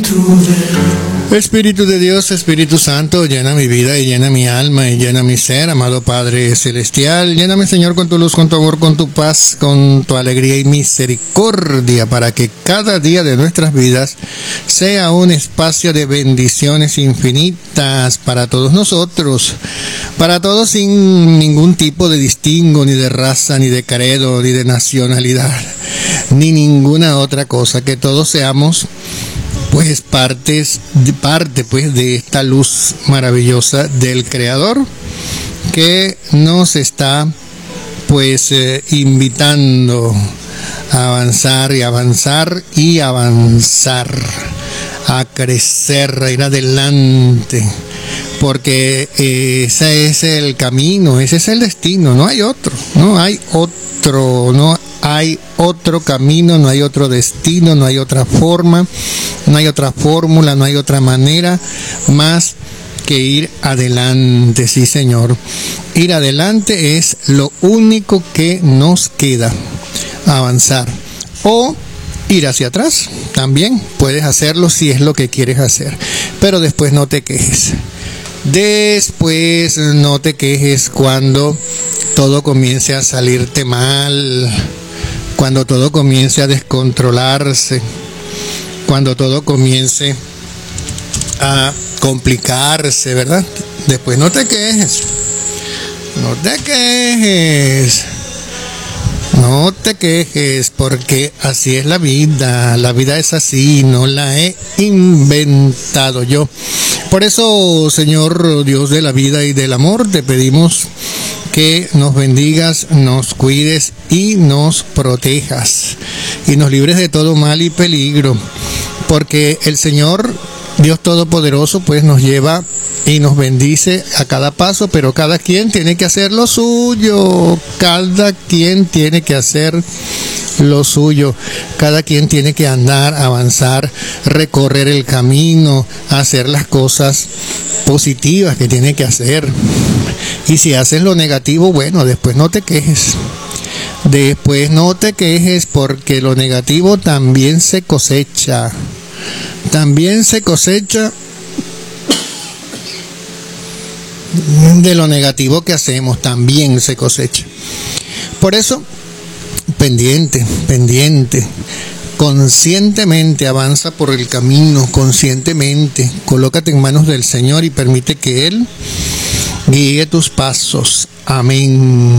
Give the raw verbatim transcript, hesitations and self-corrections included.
Espíritu de Dios, Espíritu Santo, llena mi vida y llena mi alma y llena mi ser, amado Padre Celestial. Lléname, Señor, con tu luz, con tu amor, con tu paz, con tu alegría y misericordia, para que cada día de nuestras vidas sea un espacio de bendiciones infinitas para todos nosotros, para todos sin ningún tipo de distingo, ni de raza, ni de credo, ni de nacionalidad, ni ninguna otra cosa, que todos seamos pues partes, parte pues de esta luz maravillosa del Creador, que nos está pues eh, invitando a avanzar y avanzar y avanzar, a crecer, a ir adelante, porque eh, ese es el camino, ese es el destino, no hay otro, no hay otro, no hay otro camino, no hay otro destino, no hay otra forma, no hay otra fórmula, no hay otra manera más que ir adelante. Sí, Señor, ir adelante es lo único que nos queda, avanzar. O ir hacia atrás, también puedes hacerlo si es lo que quieres hacer, pero después no te quejes. Después no te quejes cuando todo comience a salirte mal, cuando todo comience a descontrolarse, cuando todo comience a complicarse, ¿verdad? Después no te quejes, no te quejes, no te quejes, porque así es la vida, la vida es así, no la he inventado yo. Por eso, Señor Dios de la vida y del amor, te pedimos que nos bendigas, nos cuides y nos protejas y nos libres de todo mal y peligro, porque el Señor Dios Todopoderoso pues nos lleva y nos bendice a cada paso, pero cada quien tiene que hacer lo suyo, cada quien tiene que hacer lo suyo, cada quien tiene que andar, avanzar, recorrer el camino, hacer las cosas positivas que tiene que hacer. Y si haces lo negativo, bueno, después no te quejes. Después no te quejes, porque lo negativo también se cosecha. También se cosecha de lo negativo que hacemos, también se cosecha. Por eso, pendiente, pendiente, conscientemente avanza por el camino, conscientemente, colócate en manos del Señor y permite que Él guíe tus pasos. Amén.